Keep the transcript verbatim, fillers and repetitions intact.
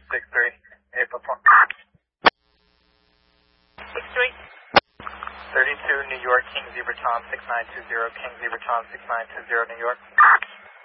six three, April four. six three. thirty-two, New York, King Zebra Tom, six nine two zero, King Zebra Tom, six nine two zero, New York.